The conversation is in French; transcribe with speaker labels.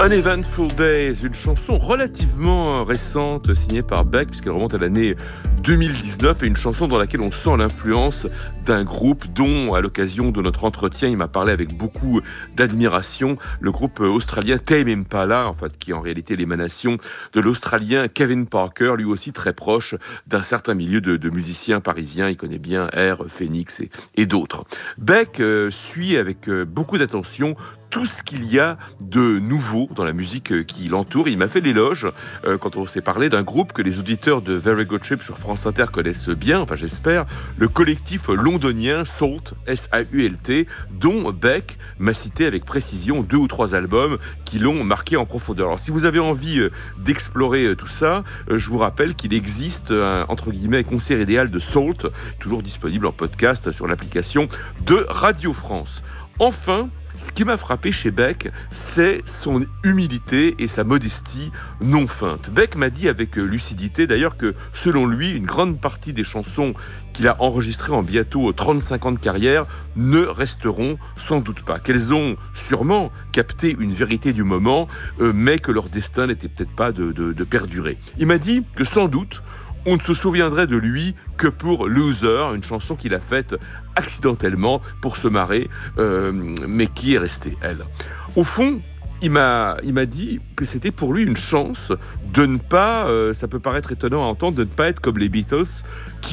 Speaker 1: Uneventful Days, une chanson relativement récente signée par Beck puisqu'elle remonte à l'année 2019 et une chanson dans laquelle on sent l'influence d'un groupe dont, à l'occasion de notre entretien, il m'a parlé avec beaucoup d'admiration, le groupe australien Tame Impala, en fait, qui est en réalité l'émanation de l'Australien Kevin Parker, lui aussi très proche d'un certain milieu de musiciens parisiens. Il connaît bien Air, Phoenix et d'autres. Beck suit avec beaucoup d'attention tout ce qu'il y a de nouveau dans la musique qui l'entoure. Il m'a fait l'éloge, quand on s'est parlé, d'un groupe que les auditeurs de Very Good Trip sur France Inter connaissent bien, enfin j'espère, le collectif londonien Sault, S-A-U-L-T, dont Beck m'a cité avec précision 2 ou 3 albums qui l'ont marqué en profondeur. Alors si vous avez envie d'explorer tout ça, je vous rappelle qu'il existe un, entre guillemets, concert idéal de Sault, toujours disponible en podcast sur l'application de Radio France. Enfin, ce qui m'a frappé chez Beck, c'est son humilité et sa modestie non feinte. Beck m'a dit avec lucidité d'ailleurs que, selon lui, une grande partie des chansons qu'il a enregistrées en bientôt 35 ans de carrière ne resteront sans doute pas. Qu'elles ont sûrement capté une vérité du moment, mais que leur destin n'était peut-être pas de perdurer. Il m'a dit que sans doute, on ne se souviendrait de lui que pour Loser, une chanson qu'il a faite accidentellement pour se marrer, mais qui est restée, elle. Au fond, il m'a dit que c'était pour lui une chance de ne pas, ça peut paraître étonnant à entendre, de ne pas être comme les Beatles, qui